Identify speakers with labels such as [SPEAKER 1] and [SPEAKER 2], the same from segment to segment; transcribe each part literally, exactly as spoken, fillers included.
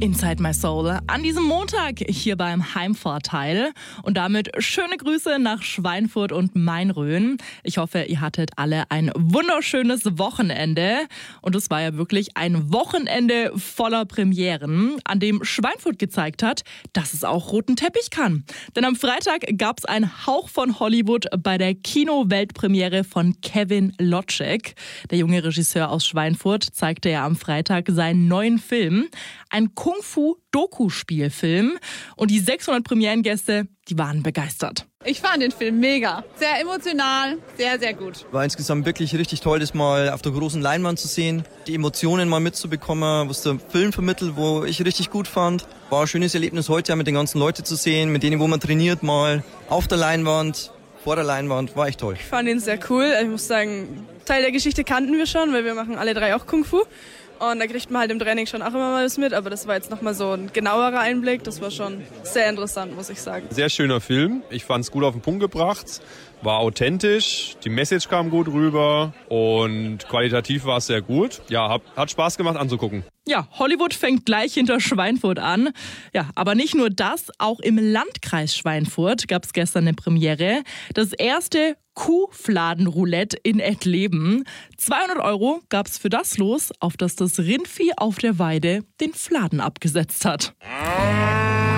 [SPEAKER 1] Inside My Soul an diesem Montag hier beim Heimvorteil. Und damit schöne Grüße nach Schweinfurt und Mainrhön. Ich hoffe, ihr hattet alle ein wunderschönes Wochenende. Und es war ja wirklich ein Wochenende voller Premieren, an dem Schweinfurt gezeigt hat, dass es auch roten Teppich kann. Denn am Freitag gab es einen Hauch von Hollywood bei der Kino-Weltpremiere von Kevin Loczek. Der junge Regisseur aus Schweinfurt zeigte ja am Freitag seinen neuen Film. Ein Kung-Fu-Doku-Spielfilm. Und die sechshundert Premierengäste, die waren begeistert.
[SPEAKER 2] Ich fand den Film mega. Sehr emotional, sehr, sehr gut.
[SPEAKER 3] War insgesamt wirklich richtig toll, das mal auf der großen Leinwand zu sehen, die Emotionen mal mitzubekommen, was der Film vermittelt, wo ich richtig gut fand. War ein schönes Erlebnis heute, mit den ganzen Leuten zu sehen, mit denen, wo man trainiert, mal auf der Leinwand, vor der Leinwand, war echt toll.
[SPEAKER 4] Ich fand ihn sehr cool. Ich muss sagen, Teil der Geschichte kannten wir schon, weil wir machen alle drei auch Kung Fu. Und da kriegt man halt im Training schon auch immer mal was mit, aber das war jetzt nochmal so ein genauerer Einblick. Das war schon sehr interessant, muss ich sagen.
[SPEAKER 5] Sehr schöner Film. Ich fand es gut auf den Punkt gebracht. War authentisch, die Message kam gut rüber und qualitativ war es sehr gut. Ja, hat, hat Spaß gemacht anzugucken.
[SPEAKER 1] Ja, Hollywood fängt gleich hinter Schweinfurt an. Ja, aber nicht nur das, auch im Landkreis Schweinfurt gab es gestern eine Premiere. Das erste Kuhfladenroulette in Ettleben. zweihundert Euro gab es für das los, auf das das Rindvieh auf der Weide den Fladen abgesetzt hat.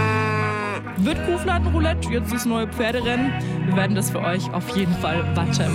[SPEAKER 1] Wird Kuhfladenroulette jetzt das neue Pferderennen? Wir werden das für euch auf jeden Fall weiter